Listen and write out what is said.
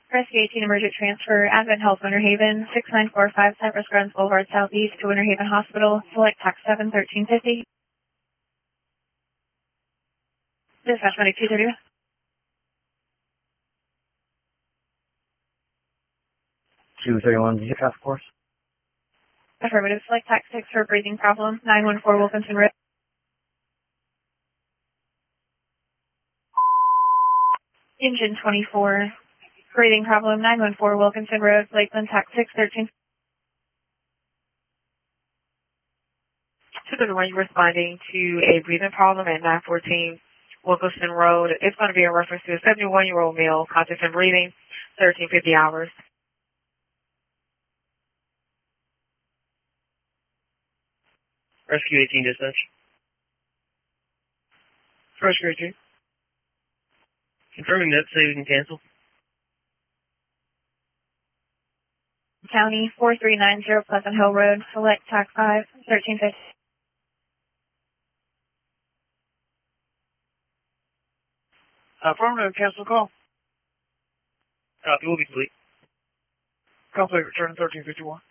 Rescue 18 emergent transfer, Advent Health, Winter Haven, 6945 Cypress Gardens Boulevard Southeast to Winter Haven Hospital. Select tax 7 1350. Dispatch medic 230. 231, task force. Affirmative. Select tax 6 for breathing problem, 914 Wilkinson Road. Engine 24. Breathing problem, 914 Wilkinson Road, Lakeland, tax 613. 231, you're responding to a breathing problem at 914 Wilkinson Road. It's going to be a reference to a 71-year-old male, conscious and breathing, 1350 hours. Rescue 18 dispatch. Rescue 18. Confirming that, so we can cancel. County 4390 Pleasant Hill Road, select tax 5 1350. Affirmative, cancel call. Copy, will be complete. Call plate return 1351.